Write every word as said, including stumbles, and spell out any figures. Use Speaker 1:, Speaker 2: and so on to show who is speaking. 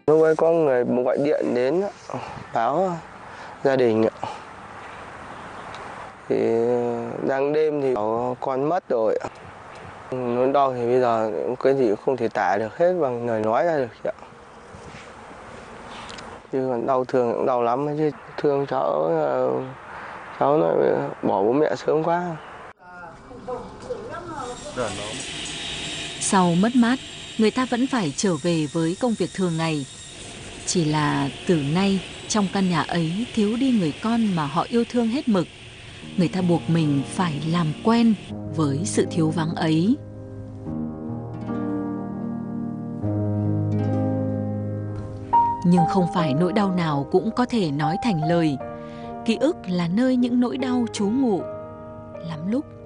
Speaker 1: Lúc ấy có người gọi điện đến báo gia đình, thì đang đêm thì con mất rồi. Nỗi đau thì bây giờ cái gì cũng không thể tả được hết bằng lời nói ra được. Chứ còn đau thương cũng đau lắm chứ, thương cháu, cháu nó bỏ bố mẹ sớm quá.
Speaker 2: Sau mất mát, người ta vẫn phải trở về với công việc thường ngày. Chỉ là từ nay, trong căn nhà ấy thiếu đi người con mà họ yêu thương hết mực. Người ta buộc mình phải làm quen với sự thiếu vắng ấy. Nhưng không phải nỗi đau nào cũng có thể nói thành lời. Ký ức là nơi những nỗi đau trú ngụ. Lắm lúc